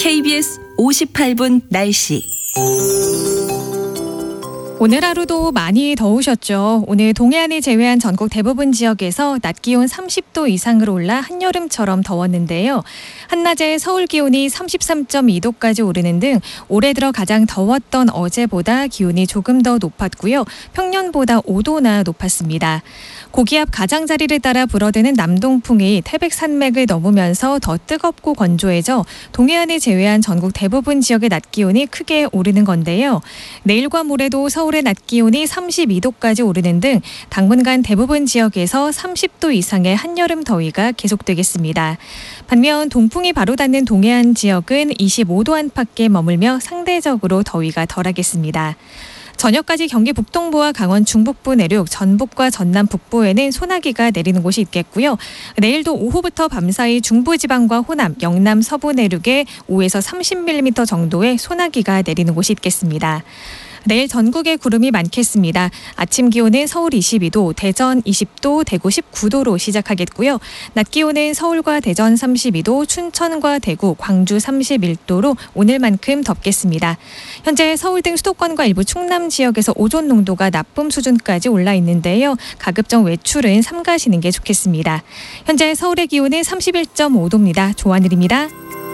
KBS 58분 날씨. 오늘 하루도 많이 더우셨죠. 오늘 동해안을 제외한 전국 대부분 지역에서 낮 기온 30도 이상으로 올라 한여름처럼 더웠는데요. 한낮에 서울 기온이 33.2도까지 오르는 등 올해 들어 가장 더웠던 어제보다 기온이 조금 더 높았고요. 평년보다 5도나 높았습니다. 고기압 가장자리를 따라 불어드는 남동풍이 태백 산맥을 넘으면서 더 뜨겁고 건조해져 동해안을 제외한 전국 대부분 지역의 낮 기온이 크게 오르는 건데요. 내일과 모레도 서울의 낮 기온이 32도까지 오르는 등 당분간 대부분 지역에서 30도 이상의 한여름 더위가 계속되겠습니다. 반면 동풍이 바로 닿는 동해안 지역은 25도 안팎에 머물며 상대적으로 더위가 덜하겠습니다. 저녁까지 경기 북동부와 강원 중북부 내륙, 전북과 전남 북부에는 소나기가 내리는 곳이 있겠고요. 내일도 오후부터 밤사이 중부지방과 호남, 영남 서부 내륙에 5에서 30mm 정도의 소나기가 내리는 곳이 있겠습니다. 내일 전국에 구름이 많겠습니다. 아침 기온은 서울 22도, 대전 20도, 대구 19도로 시작하겠고요. 낮 기온은 서울과 대전 32도, 춘천과 대구, 광주 31도로 오늘만큼 덥겠습니다. 현재 서울 등 수도권과 일부 충남 지역에서 오존 농도가 나쁨 수준까지 올라 있는데요. 가급적 외출은 삼가시는 게 좋겠습니다. 현재 서울의 기온은 31.5도입니다. 조하늘입니다.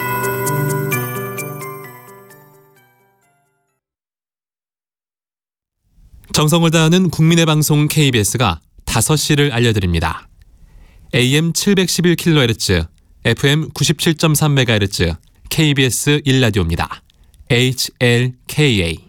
정성을 다하는 국민의 방송 KBS가 5시를 알려드립니다. AM 711kHz, FM 97.3MHz, KBS 1라디오입니다. HLKA.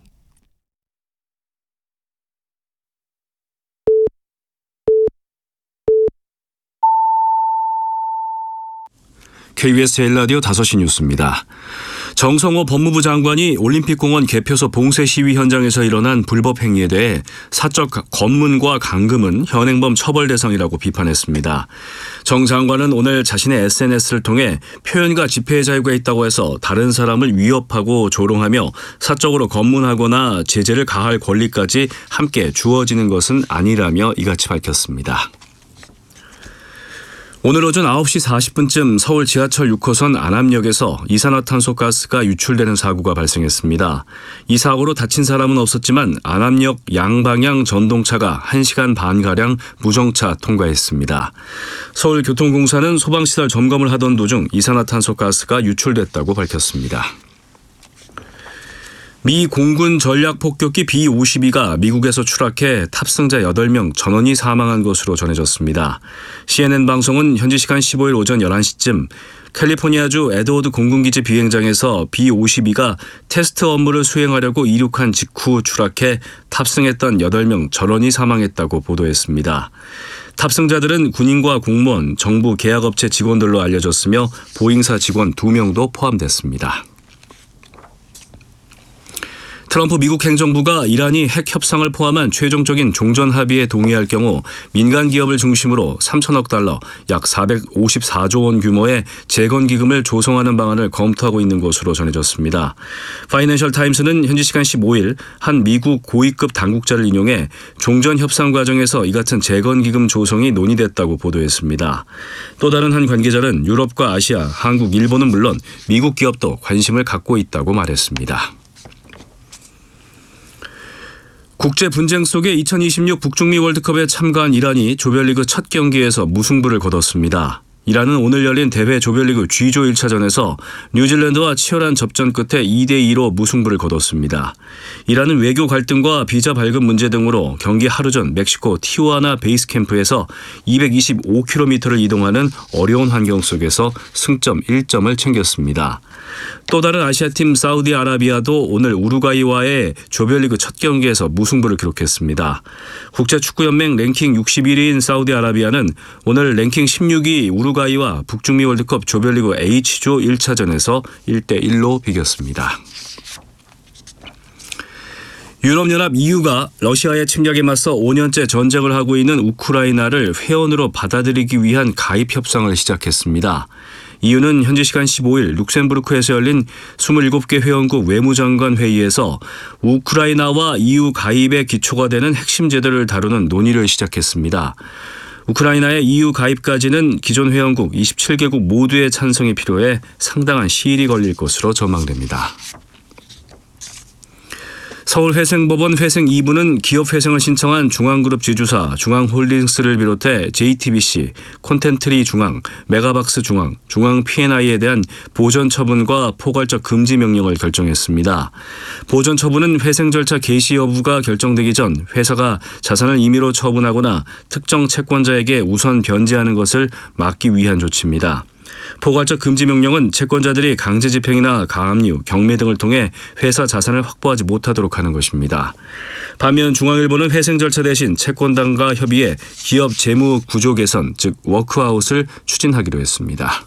KBS 1라디오 5시 뉴스입니다. 정성호 법무부 장관이 올림픽공원 개표소 봉쇄 시위 현장에서 일어난 불법 행위에 대해 사적 검문과 감금은 현행범 처벌 대상이라고 비판했습니다. 정 장관은 오늘 자신의 SNS를 통해 표현과 집회의 자유가 있다고 해서 다른 사람을 위협하고 조롱하며 사적으로 검문하거나 제재를 가할 권리까지 함께 주어지는 것은 아니라며 이같이 밝혔습니다. 오늘 오전 9시 40분쯤 서울 지하철 6호선 안암역에서 이산화탄소가스가 유출되는 사고가 발생했습니다. 이 사고로 다친 사람은 없었지만 안암역 양방향 전동차가 1시간 반가량 무정차 통과했습니다. 서울교통공사는 소방시설 점검을 하던 도중 이산화탄소가스가 유출됐다고 밝혔습니다. 미 공군 전략폭격기 B-52가 미국에서 추락해 탑승자 8명 전원이 사망한 것으로 전해졌습니다. CNN 방송은 현지 시간 15일 오전 11시쯤 캘리포니아주 에드워드 공군기지 비행장에서 B-52가 테스트 업무를 수행하려고 이륙한 직후 추락해 탑승했던 8명 전원이 사망했다고 보도했습니다. 탑승자들은 군인과 공무원, 정부 계약업체 직원들로 알려졌으며 보잉사 직원 2명도 포함됐습니다. 트럼프 미국 행정부가 이란이 핵 협상을 포함한 최종적인 종전 합의에 동의할 경우 민간 기업을 중심으로 3천억 달러, 약 454조 원 규모의 재건 기금을 조성하는 방안을 검토하고 있는 것으로 전해졌습니다. 파이낸셜 타임스는 현지 시간 15일 한 미국 고위급 당국자를 인용해 종전 협상 과정에서 이 같은 재건 기금 조성이 논의됐다고 보도했습니다. 또 다른 한 관계자는 유럽과 아시아, 한국, 일본은 물론 미국 기업도 관심을 갖고 있다고 말했습니다. 국제 분쟁 속에 2026 북중미 월드컵에 참가한 이란이 조별리그 첫 경기에서 무승부를 거뒀습니다. 이란은 오늘 열린 대회 조별리그 G조 1차전에서 뉴질랜드와 치열한 접전 끝에 2대2로 무승부를 거뒀습니다. 이란은 외교 갈등과 비자 발급 문제 등으로 경기 하루 전 멕시코 티후아나 베이스 캠프에서 225km를 이동하는 어려운 환경 속에서 승점 1점을 챙겼습니다. 또 다른 아시아팀 사우디아라비아도 오늘 우루과이와의 조별리그 첫 경기에서 무승부를 기록했습니다. 국제축구연맹 랭킹 61위인 사우디아라비아는 오늘 랭킹 16위 우루과이와 북중미 월드컵 조별리그 H조 1차전에서 1대1로 비겼습니다. 유럽연합 EU가 러시아의 침략에 맞서 5년째 전쟁을 하고 있는 우크라이나를 회원으로 받아들이기 위한 가입 협상을 시작했습니다. EU는 현지 시간 15일 룩셈부르크에서 열린 27개 회원국 외무장관 회의에서 우크라이나와 EU 가입의 기초가 되는 핵심 제도를 다루는 논의를 시작했습니다. 우크라이나의 EU 가입까지는 기존 회원국 27개국 모두의 찬성이 필요해 상당한 시일이 걸릴 것으로 전망됩니다. 서울회생법원 회생 2부는 기업회생을 신청한 중앙그룹 지주사 중앙홀딩스를 비롯해 JTBC, 콘텐트리 중앙, 메가박스 중앙, 중앙 P&I에 대한 보전 처분과 포괄적 금지 명령을 결정했습니다. 보전 처분은 회생 절차 개시 여부가 결정되기 전 회사가 자산을 임의로 처분하거나 특정 채권자에게 우선 변제하는 것을 막기 위한 조치입니다. 포괄적 금지 명령은 채권자들이 강제 집행이나 가압류, 경매 등을 통해 회사 자산을 확보하지 못하도록 하는 것입니다. 반면 중앙일보는 회생 절차 대신 채권단과 협의해 기업 재무 구조 개선, 즉 워크아웃을 추진하기로 했습니다.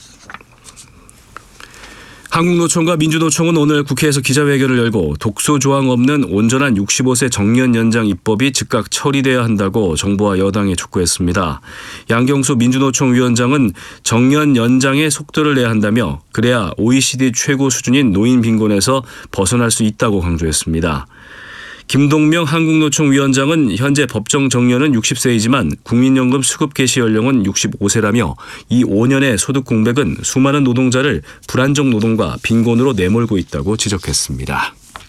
한국노총과 민주노총은 오늘 국회에서 기자회견을 열고 독소 조항 없는 온전한 65세 정년 연장 입법이 즉각 처리돼야 한다고 정부와 여당에 촉구했습니다. 양경수 민주노총 위원장은 정년 연장에 속도를 내야 한다며 그래야 OECD 최고 수준인 노인 빈곤에서 벗어날 수 있다고 강조했습니다. 김동명 한국노총 위원장은 현재 법정 정년은 60세이지만 국민연금 수급 개시 연령은 65세라며 이 5년의 소득 공백은 수많은 노동자를 불안정 노동과 빈곤으로 내몰고 있다고 지적했습니다.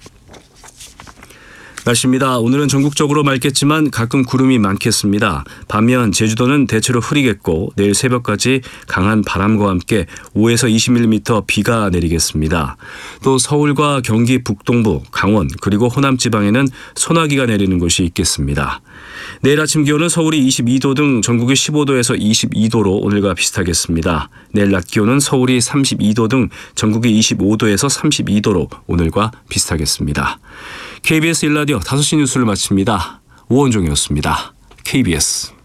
날씨입니다. 오늘은 전국적으로 맑겠지만 가끔 구름이 많겠습니다. 반면 제주도는 대체로 흐리겠고 내일 새벽까지 강한 바람과 함께 5에서 20mm 비가 내리겠습니다. 또 서울과 경기 북동부, 강원 그리고 호남 지방에는 소나기가 내리는 곳이 있겠습니다. 내일 아침 기온은 서울이 22도 등 전국이 15도에서 22도로 오늘과 비슷하겠습니다. 내일 낮 기온은 서울이 32도 등 전국이 25도에서 32도로 오늘과 비슷하겠습니다. KBS 1라디오 5시 뉴스를 마칩니다. 오원종이었습니다. KBS